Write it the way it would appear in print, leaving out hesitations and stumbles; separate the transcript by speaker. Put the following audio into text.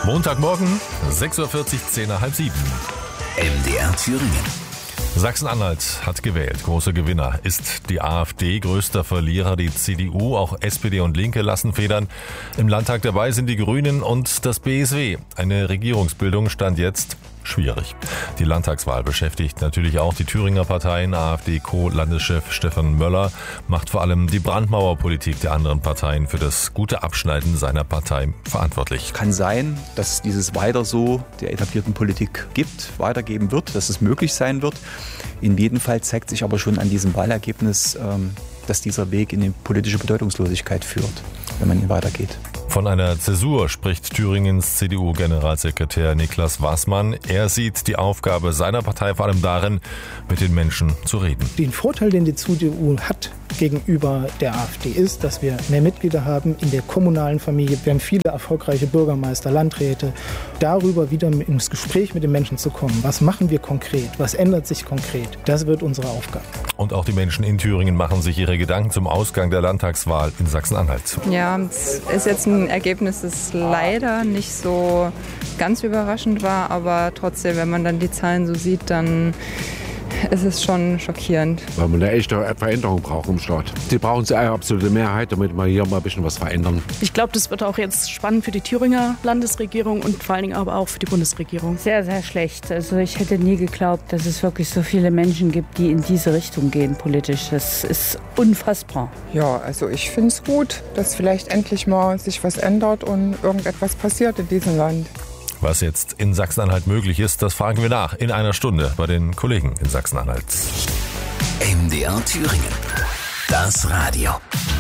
Speaker 1: Montagmorgen, 6.40 Uhr, 10 nach halb 7.
Speaker 2: MDR Thüringen.
Speaker 1: Sachsen-Anhalt hat gewählt. Großer Gewinner ist die AfD, größter Verlierer die CDU. Auch SPD und Linke lassen federn. Im Landtag dabei sind die Grünen und das BSW. Eine Regierungsbildung stand jetzt schwierig. Die Landtagswahl beschäftigt natürlich auch die Thüringer Parteien. AfD-Co-Landeschef Stefan Möller macht vor allem die Brandmauerpolitik der anderen Parteien für das gute Abschneiden seiner Partei verantwortlich.
Speaker 3: Kann sein, dass es dieses Weiter so der etablierten Politik weitergeben wird, dass es möglich sein wird. In jedem Fall zeigt sich aber schon an diesem Wahlergebnis, dass dieser Weg in die politische Bedeutungslosigkeit führt, wenn man ihn weitergeht.
Speaker 1: Von einer Zäsur spricht Thüringens CDU-Generalsekretär Niklas Waßmann. Er sieht die Aufgabe seiner Partei vor allem darin, mit den Menschen zu reden.
Speaker 4: Den Vorteil, den die CDU hat gegenüber der AfD, ist, dass wir mehr Mitglieder haben in der kommunalen Familie. Wir haben viele erfolgreiche Bürgermeister, Landräte. Darüber wieder ins Gespräch mit den Menschen zu kommen. Was machen wir konkret? Was ändert sich konkret? Das wird unsere Aufgabe.
Speaker 1: Und auch die Menschen in Thüringen machen sich ihre Gedanken zum Ausgang der Landtagswahl in Sachsen-Anhalt.
Speaker 5: Ja, es ist jetzt ein Ergebnis, das leider nicht so ganz überraschend war, aber trotzdem, wenn man dann die Zahlen so sieht, dann ist es schon schockierend.
Speaker 6: Weil wir eine echte Veränderung brauchen im Staat. Sie brauchen eine absolute Mehrheit, damit wir hier mal ein bisschen was verändern.
Speaker 7: Ich glaube, das wird auch jetzt spannend für die Thüringer Landesregierung und vor allen Dingen aber auch für die Bundesregierung.
Speaker 8: Sehr, sehr schlecht. Also ich hätte nie geglaubt, dass es wirklich so viele Menschen gibt, die in diese Richtung gehen politisch. Das ist unfassbar.
Speaker 9: Ja, also ich finde es gut, dass vielleicht endlich mal sich was ändert und irgendetwas passiert in diesem Land.
Speaker 1: Was jetzt in Sachsen-Anhalt möglich ist, das fragen wir nach in einer Stunde bei den Kollegen in Sachsen-Anhalt.
Speaker 2: MDR Thüringen. Das Radio.